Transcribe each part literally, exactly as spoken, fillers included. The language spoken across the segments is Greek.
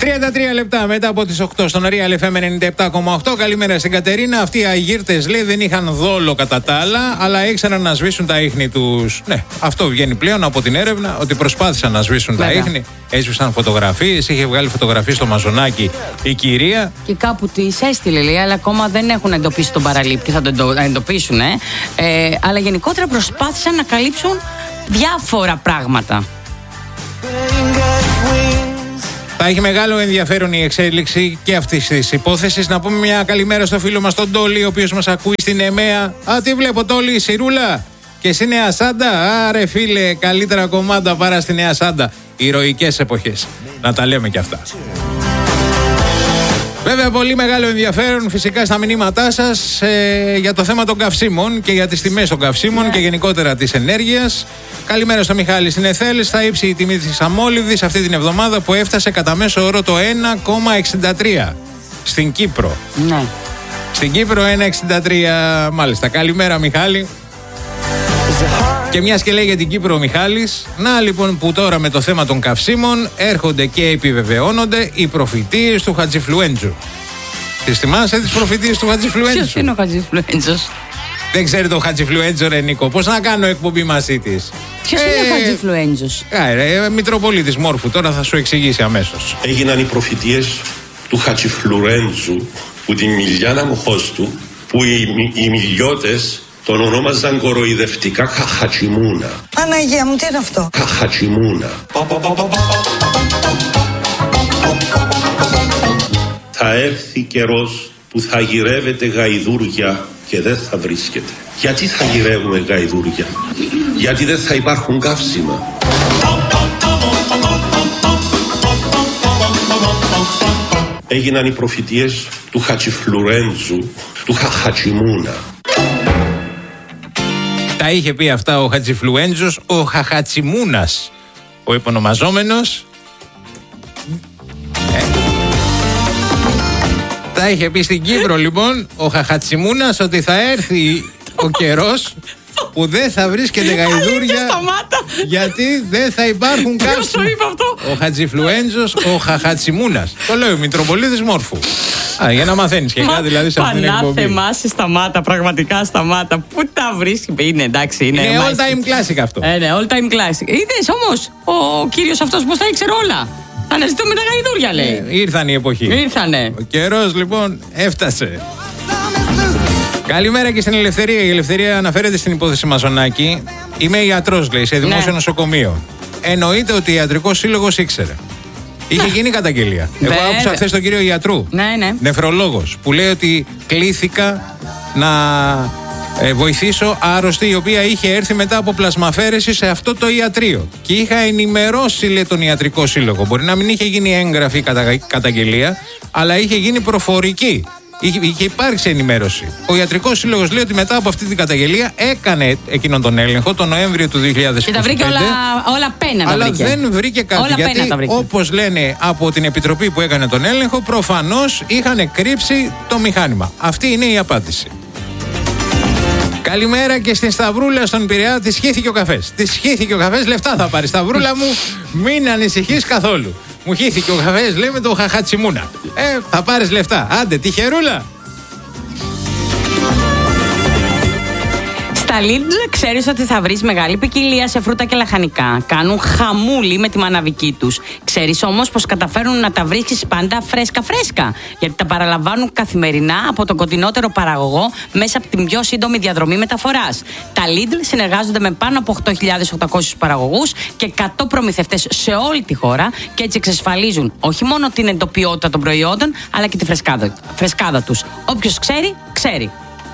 τριάντα τρία λεπτά μετά από τις οκτώ στον Real εφ εμ ενενήντα επτά κόμμα οκτώ. Καλημέρα στην Κατερίνα. Αυτοί οι αγύρτες λέει δεν είχαν δόλο κατά τα άλλα, αλλά ήξεραν να σβήσουν τα ίχνη τους. Ναι, αυτό βγαίνει πλέον από την έρευνα, ότι προσπάθησαν να σβήσουν Βέβαια. τα ίχνη. Έσβησαν φωτογραφίες, είχε βγάλει φωτογραφίες στο μαζονάκι η κυρία. Και κάπου τις έστειλε λέει, αλλά ακόμα δεν έχουν εντοπίσει τον παραλήπτη. Θα τον εντοπίσουν, ε. ε αλλά γενικότερα προσπάθησαν να καλύψουν διάφορα πράγματα. Θα έχει μεγάλο ενδιαφέρον η εξέλιξη και αυτή τη υπόθεση. Να πούμε μια καλημέρα στο φίλο μας τον Τόλι, ο οποίος μας ακούει στην ΕΜΕΑ. Α, τι βλέπω, Τόλι, Σιρούλα. Και στη Νέα Σάντα. Άρε, φίλε, καλύτερα κομμάτα παρά στη Νέα Σάντα. Ηρωικές εποχές. Να τα λέμε κι αυτά. Βέβαια, πολύ μεγάλο ενδιαφέρον φυσικά στα μηνύματά σας ε, για το θέμα των καυσίμων και για τις τιμές των καυσίμων και γενικότερα της ενέργειας. Καλημέρα στο Μιχάλη στην Εθέλ. Θα ύψει η τιμή της αμόλυβδης αυτή την εβδομάδα που έφτασε κατά μέσο όρο το ένα κόμμα εξήντα τρία στην Κύπρο. Ναι. Στην Κύπρο ένα κόμμα εξήντα τρία μάλιστα. Καλημέρα Μιχάλη. Και μιας και λέει για την Κύπρο ο Μιχάλης, να λοιπόν που τώρα με το θέμα των καυσίμων έρχονται και επιβεβαιώνονται οι προφητείες του Χατζηφλουέντζου. Τις θυμάσαι τις προφητείες του Χατζηφλουέντζου? Ποιος είναι ο Χατζηφλουέντζος? Δεν ξέρει το Χατζηφλουέντζο ρε Νίκο, πώς να κάνω εκπομπή μαζί της? Ποιος ε, είναι ο Χατζηφλουέντζος? Ε, Μητροπολίτης Μόρφου, τώρα θα σου εξηγήσει αμέσως. Έγιναν οι προφητείες του Χατζηφλουέντζου που την μιλιάνα μοχός του, που οι, οι μιλιώτες τον ονόμαζαν κοροϊδευτικά Χαχατσιμούνα. Παναγία μου, τι είναι αυτό? Χαχατσιμούνα. Θα έρθει καιρός που θα γυρεύετε γαϊδούρια και δεν θα βρίσκετε. Γιατί θα γυρεύουμε γαϊδούρια? Γιατί δεν θα υπάρχουν καύσιμα. Έγιναν οι προφητείες του Χατζηφλουέντζου, του Χαχατσιμούνα. Τα είχε πει αυτά ο Χατζηφλουέντζος, ο Χαχατσιμούνας, ο υπονομαζόμενος. Ε. Τα είχε πει στην Κύπρο λοιπόν ο Χαχατσιμούνας ότι θα έρθει ο καιρός που δεν θα βρίσκεται γαϊδούρια γιατί δεν θα υπάρχουν καύσιμα. Ο Χατζηφλουέντζος, ο Χαχατσιμούνας. Το λέει ο Μητροπολίτης Μόρφου. Α, για να μαθαίνεις και κάτι δηλαδή σε αυτήν την εκπομπή. Πανάθεμά σε σταμάτα, πραγματικά σταμάτα. Πού τα βρίσκει? Είναι εντάξει, είναι. Είναι all time classic αυτό. Ε, ναι, all time classic. Είδες όμως ο κύριος αυτός πως τα ήξερε όλα. Θα αναζητούμε τα γαϊδούρια λέει. Ε, ήρθαν η εποχή. Ήρθανε. Ο καιρός λοιπόν έφτασε. Καλημέρα και στην Ελευθερία. Η Ελευθερία αναφέρεται στην υπόθεση Μαζονάκη. Είμαι ιατρός λέει σε δημόσιο ναι. νοσοκομείο. Εννοείται ότι ο Ιατρικός Σύλλογος ήξερε. Είχε γίνει καταγγελία. Εγώ Βέβαια. άκουσα χθες τον κύριο Ιατρού, ναι, ναι. νεφρολόγος, που λέει ότι κλήθηκα να ε, βοηθήσω άρρωστη η οποία είχε έρθει μετά από πλασμαφέρεση σε αυτό το ιατρείο. Και είχα ενημερώσει λέει, τον Ιατρικό Σύλλογο. Μπορεί να μην είχε γίνει έγγραφη κατα... καταγγελία, αλλά είχε γίνει προφορική. Είχε, είχε υπάρξει ενημέρωση. Ο Ιατρικός Σύλλογος λέει ότι μετά από αυτή την καταγγελία έκανε εκείνον τον έλεγχο τον Νοέμβριο του δύο χιλιάδες είκοσι πέντε. Και τα βρήκε όλα, όλα πένα. Αλλά βρήκε. δεν βρήκε κάτι. Όλα γιατί όπως λένε από την επιτροπή που έκανε τον έλεγχο, προφανώς είχαν κρύψει το μηχάνημα. Αυτή είναι η απάντηση. Καλημέρα και στην Σταυρούλα στον Πειραιά. Τη σχήθηκε ο καφές. Τη σχήθηκε ο καφές, λεφτά θα πάρει. Σταυρούλα μου, μην ανησυχείς καθόλου. Μου χύθηκε ο καφές, λέει με το Χαχατσιμούνα. Ε, θα πάρεις λεφτά. Άντε, τυχερούλα. Στα Lidl ξέρεις ότι θα βρεις μεγάλη ποικιλία σε φρούτα και λαχανικά. Κάνουν χαμούλη με τη μαναβική τους. Ξέρεις όμως πως καταφέρουν να τα βρίσκεις πάντα φρέσκα-φρέσκα. Γιατί τα παραλαμβάνουν καθημερινά από τον κοντινότερο παραγωγό μέσα από την πιο σύντομη διαδρομή μεταφοράς. Τα Lidl συνεργάζονται με πάνω από οκτώ χιλιάδες οκτακόσιους παραγωγούς και εκατό προμηθευτές σε όλη τη χώρα και έτσι εξασφαλίζουν όχι μόνο την εντοπιότητα των προϊόντων αλλά και τη φρεσκάδα, φρεσκάδα τους. Όποιος ξέρει, ξέρει.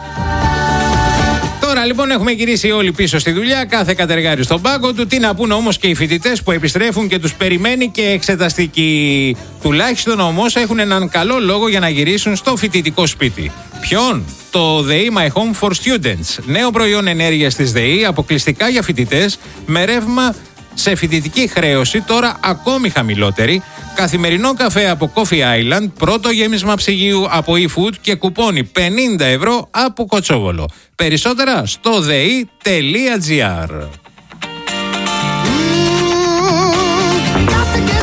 Τώρα λοιπόν έχουμε γυρίσει όλοι πίσω στη δουλειά, κάθε κατεργάρι στον πάγκο του. Τι να πούνε όμως και οι φοιτητές που επιστρέφουν και τους περιμένει και εξεταστική. Τουλάχιστον όμως έχουν έναν καλό λόγο για να γυρίσουν στο φοιτητικό σπίτι. Ποιον? Το ΔΕΗ My Home for Students. Νέο προϊόν ενέργειας της ΔΕΗ, αποκλειστικά για φοιτητές, με ρεύμα σε φοιτητική χρέωση, τώρα ακόμη χαμηλότερη. Καθημερινό καφέ από Coffee Island, πρώτο γέμισμα ψυγείου από eFood και κουπόνι πενήντα ευρώ από Κοτσόβολο. Περισσότερα στο δεη τελεία τζι άρ.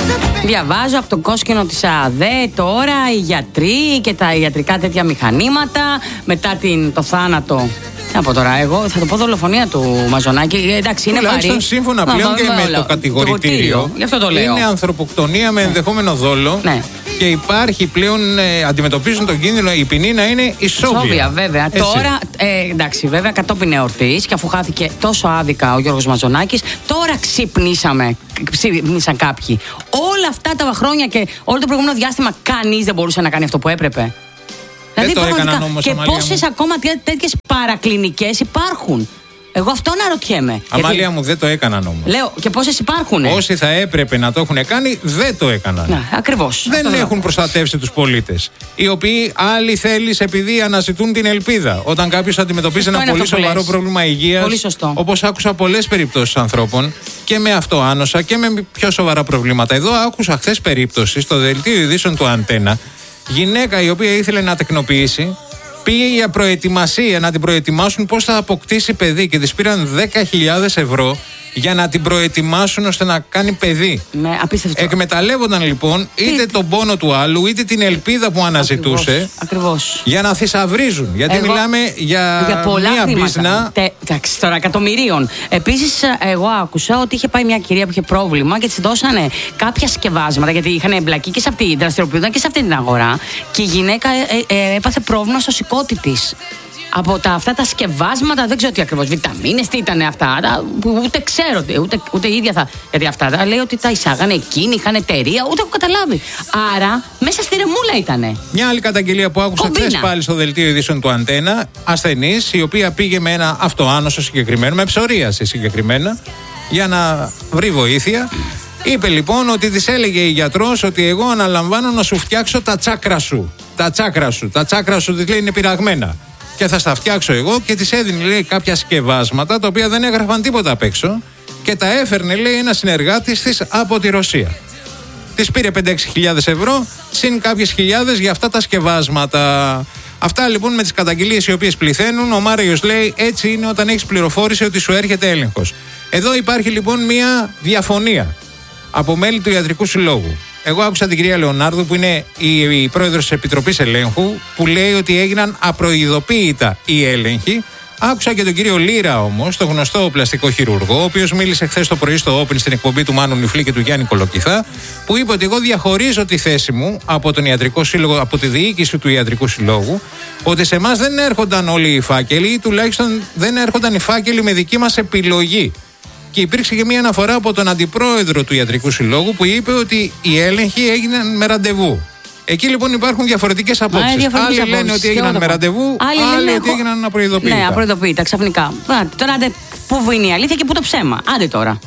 Διαβάζω από το κόσκινο της ΑΔΕ τώρα οι γιατροί και τα ιατρικά τέτοια μηχανήματα μετά την, το θάνατο. Τι να πω τώρα, εγώ θα το πω δολοφονία του Μαζονάκη. Εντάξει, είναι βαρύ. Τουλάχιστον σύμφωνα πλέον και με το κατηγορητήριο. Γι' αυτό το λέω. Είναι ανθρωποκτονία με ενδεχόμενο δόλο. Ναι. Και υπάρχει πλέον, ε, αντιμετωπίζουν τον κίνδυνο η ποινή να είναι ισόβια. Ισόβια, βέβαια. Έτσι. Τώρα, ε, εντάξει, βέβαια, κατόπιν εορτής και αφού χάθηκε τόσο άδικα ο Γιώργος Μαζονάκης, τώρα ξυπνήσαμε. Ξύπνησαν κάποιοι. Όλα αυτά τα χρόνια και όλο το προηγούμενο διάστημα, κανείς δεν μπορούσε να κάνει αυτό που έπρεπε. Δεν Δηλαδή, το έκαναν όμως, και πόσες ακόμα τέτοιες παρακλινικές υπάρχουν. Εγώ αυτό αναρωτιέμαι. Αμάλια γιατί... μου, δεν το έκαναν όμως. Λέω, και πόσες υπάρχουν. Όσοι θα έπρεπε να το έχουν κάνει, δεν το έκαναν. Ναι, ακριβώς. Δεν έχουν λέω. προστατεύσει τους πολίτες. Οι οποίοι άλλοι θέλεις επειδή αναζητούν την ελπίδα. Όταν κάποιος αντιμετωπίζει αυτό ένα πολύ σοβαρό πρόβλημα υγείας. Όπως άκουσα πολλές περιπτώσεις ανθρώπων και με αυτοάνοσα και με πιο σοβαρά προβλήματα. Εδώ άκουσα χθες περίπτωση στο δελτίο ειδήσεων του Αντένα. Γυναίκα η οποία ήθελε να τεκνοποιήσει. Πήγε για προετοιμασία, να την προετοιμάσουν πώς θα αποκτήσει παιδί και της πήραν δέκα χιλιάδες ευρώ για να την προετοιμάσουν ώστε να κάνει παιδί. Ναι, απίστευτο. Εκμεταλλεύονταν λοιπόν είτε τον πόνο του άλλου είτε την ελπίδα που αναζητούσε. Ακριβώς. Ακριβώς. Για να θησαυρίζουν. Γιατί εγώ, μιλάμε για, για πολλά μία χρήματα. μπίζνα. Εντάξει, τώρα εκατομμυρίων. Επίσης, εγώ άκουσα ότι είχε πάει μια κυρία που είχε πρόβλημα και της δώσανε κάποια σκευάσματα γιατί είχαν εμπλακεί και σε αυτή, δραστηριοποιούνταν και σε αυτή την αγορά. Και η γυναίκα ε, ε, ε, έπαθε πρόβλημα στο σηκώτη της. Από τα, αυτά τα σκευάσματα, δεν ξέρω τι ακριβώς, βιταμίνες, τι ήταν αυτά, τα, που ούτε ξέρω, ούτε, ούτε η ίδια θα. Γιατί αυτά τα λέει ότι τα εισάγανε εκείνοι, είχαν εταιρεία, ούτε έχω καταλάβει. Άρα, μέσα στη ρεμούλα ήτανε. Μια άλλη καταγγελία που άκουσα χθες πάλι στο δελτίο ειδήσεων του Αντένα, ασθενής, η οποία πήγε με ένα αυτοάνωσο συγκεκριμένο, με ψωρίαση συγκεκριμένα, για να βρει βοήθεια. Είπε λοιπόν ότι της έλεγε η γιατρός ότι εγώ αναλαμβάνω να σου φτιάξω τα τσάκρα σου. Τα τσάκρα σου, τα τσάκρα σου της λέει είναι πειραγμένα. Και θα στα φτιάξω εγώ και της έδινε λέει κάποια σκευάσματα τα οποία δεν έγραφαν τίποτα απ' έξω και τα έφερνε λέει ένα συνεργάτης της από τη Ρωσία. Της πήρε πέντε έξι χιλιάδες ευρώ συν κάποιες χιλιάδες για αυτά τα σκευάσματα. Αυτά λοιπόν με τις καταγγελίες οι οποίες πληθαίνουν. Ο Μάριος λέει έτσι είναι όταν έχεις πληροφόρηση ότι σου έρχεται έλεγχος. Εδώ υπάρχει λοιπόν μια διαφωνία από μέλη του Ιατρικού Συλλόγου. Εγώ άκουσα την κυρία Λεωνάρδου που είναι η, η πρόεδρος της Επιτροπής Ελέγχου που λέει ότι έγιναν απροειδοποίητα οι έλεγχοι. Άκουσα και τον κύριο Λύρα όμως, τον γνωστό πλαστικό χειρουργό, ο οποίος μίλησε χθες το πρωί στο Open στην εκπομπή του Μάνου Νιφλή και του Γιάννη Κολοκυθά, που είπε ότι εγώ διαχωρίζω τη θέση μου από τον Ιατρικό Σύλλογο, από τη διοίκηση του Ιατρικού Συλλόγου, ότι σε εμάς δεν έρχονταν όλοι οι φάκελοι ή τουλάχιστον δεν έρχονταν οι φάκελοι με δική μας επιλογή. Και υπήρξε και μία αναφορά από τον αντιπρόεδρο του Ιατρικού Συλλόγου που είπε ότι οι έλεγχοι έγιναν με ραντεβού. Εκεί λοιπόν υπάρχουν διαφορετικές απόψεις. Άλλοι απόψεις. λένε ότι έγιναν με ραντεβού, άλλοι, άλλοι λένε ότι έγιναν απροειδοποίητα. Ναι, απροειδοποίητα ξαφνικά. Α, τώρα άντε, πού είναι η αλήθεια και πού το ψέμα. Άντε τώρα.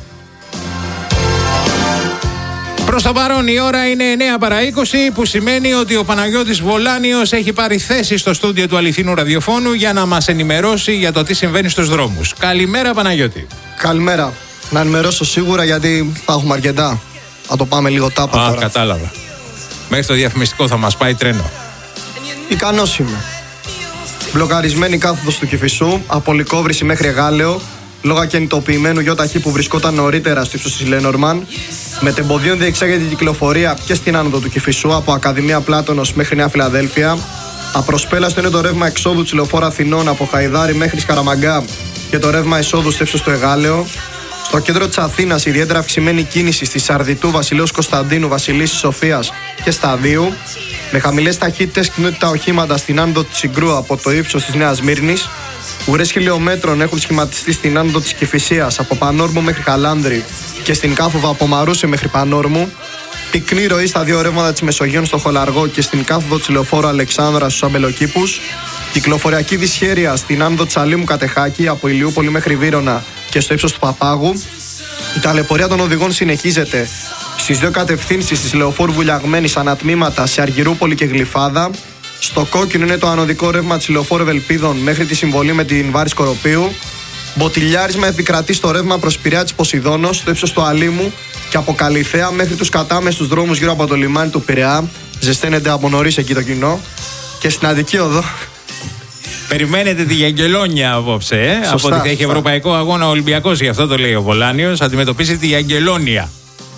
Προς το παρόν η ώρα είναι εννιά παρά είκοσι, που σημαίνει ότι ο Παναγιώτης Βολάνιος έχει πάρει θέση στο στούντιο του Αληθινού Ραδιοφώνου για να μας ενημερώσει για το τι συμβαίνει στους δρόμους. Καλημέρα Παναγιώτη. Καλημέρα. Να ενημερώσω σίγουρα γιατί θα έχουμε αρκετά. Θα το πάμε λίγο τάπα Α, τώρα. Κατάλαβα. Μέχρι το διαφημιστικό θα μας πάει τρένο. Ικανός είμαι. Μπλοκαρισμένη κάθοδος του Κηφισού, από Λυκόβρηση μέχρι Γάλεο, λόγω ακινητοποιημένου γιοταχή που βρισκόταν νωρίτερα στο ύψος της Λένορμαν, με τεμποδίων διεξάγεται η κυκλοφορία και στην άνοδο του Κηφισού, από Ακαδημία Πλάτωνος μέχρι Νέα Φιλαδέλφια. Απροσπέλαστο είναι το ρεύμα εξόδου της λεωφόρου Αθηνών από Χαϊδάρι μέχρι Σκαραμαγκά και το ρεύμα εισόδου στο ύψος του Εγάλεο. Στο κέντρο της Αθήνας, ιδιαίτερα αυξημένη κίνηση στη Σαρδιτού, Βασιλέως Κωνσταντίνου, Βασιλίσσης Σοφίας και Σταδίου. Με χαμηλές ταχύτητες κινούνται τα οχήματα στην άνοδο της Συγκρού από το ύψος της Νέας Μύρνης. Ουρές χιλιόμετρων έχουν σχηματιστεί στην άνοδο της Κηφισίας από Πανόρμου μέχρι Χαλάνδρη και στην κάθοδο από Μαρούσι μέχρι Πανόρμου. Πυκνή ροή στα δύο ρεύματα της Μεσογείων στο Χολαργό και στην κάθοδο της Λεωφόρου Αλεξάνδρα στους Αμπελοκήπους. Κυκλοφοριακή δυσχέρεια στην άνοδο της Αλήμου Κατεχάκη από Ηλιούπολη μέχρι Βύρωνα και στο ύψος του Παπάγου. Η ταλαιπωρία των οδηγών συνεχίζεται στις δύο κατευθύνσεις της Λεωφόρου Βουλιαγμένης ανατμήματα σε Αργυρούπολη και Γλυφάδα. Στο κόκκινο είναι το ανωδικό ρεύμα της Λεωφόρου Ευελπίδων μέχρι τη συμβολή με την Βάρη Σκοροπίου. Μποτιλιάρισμα επικρατεί στο ρεύμα προς Πειραιά της Ποσειδώνος, στο ύψος του Αλήμου και από Καλυθέα μέχρι τους κατάμεσους δρόμους γύρω από το λιμάνι του Πειραιά. Ζεσταίνεται από νωρίς εκεί το κοινό. Και στην Αττική Οδό. Περιμένετε τη Γιαγγελόνια απόψε, ε? Σωστά, από ότι θα έχει σωστά. ευρωπαϊκό αγώνα Ολυμπιακός, γι' αυτό το λέει ο Βολάνιος. Αντιμετωπίζει τη Γιαγγελόνια.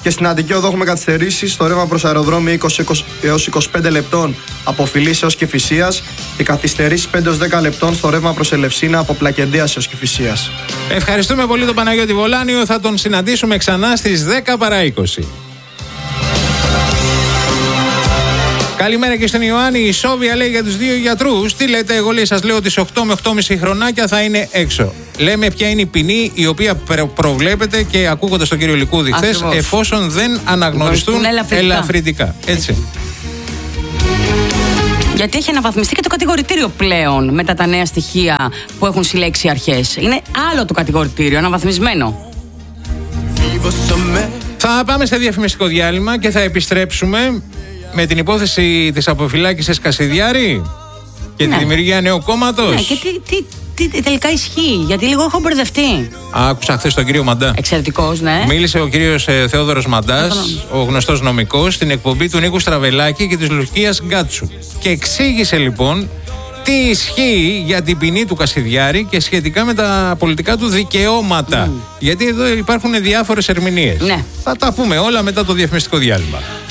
Και στην Αττική Οδό έχουμε καθυστερήσεις στο ρεύμα προς αεροδρόμιο είκοσι έως είκοσι πέντε λεπτών από Φιλής έως Κηφισίας και καθυστερήσεις πέντε έως δέκα λεπτών στο ρεύμα προς Ελευσίνα από Πλακεντίας έως Κηφισίας. Ευχαριστούμε πολύ τον Παναγιώτη Βολάνιο. Θα τον συναντήσουμε ξανά στις δέκα παρά είκοσι. Καλημέρα και στον Ιωάννη. Η Σόβια λέει για τους δύο γιατρούς. Τι λέτε, εγώ λέει, σας λέω ότι σε οκτώ με οκτώ και μισό χρονάκια θα είναι έξω. Λέμε ποια είναι η ποινή η οποία προβλέπεται και ακούγοντας τον κύριο Λικούδη χθες, εφόσον δεν αναγνωριστούν ελαφρυντικά. ελαφρυντικά. Έτσι. Γιατί έχει αναβαθμιστεί και το κατηγορητήριο πλέον μετά τα νέα στοιχεία που έχουν συλλέξει οι αρχές. Είναι άλλο το κατηγορητήριο, αναβαθμισμένο. Θα πάμε σε διαφημιστικό διάλειμμα και θα επιστρέψουμε με την υπόθεση της αποφυλάκησης Κασιδιάρη και ναι. τη δημιουργία νέου κόμματος. Ναι, και τι, τι, τι τελικά ισχύει, γιατί λίγο έχω μπερδευτεί. Άκουσα χθες τον κύριο Μαντά. Εξαιρετικός, ναι. Μίλησε ο κύριος ε, Θεόδωρος Μαντάς, ο γνωστός νομικός, στην εκπομπή του Νίκου Στραβελάκη και της Λουκίας Γκάτσου. Και εξήγησε λοιπόν τι ισχύει για την ποινή του Κασιδιάρη και σχετικά με τα πολιτικά του δικαιώματα. Mm. Γιατί εδώ υπάρχουν διάφορες ερμηνείες. Ναι. Θα τα πούμε όλα μετά το διαφημιστικό διάλειμμα.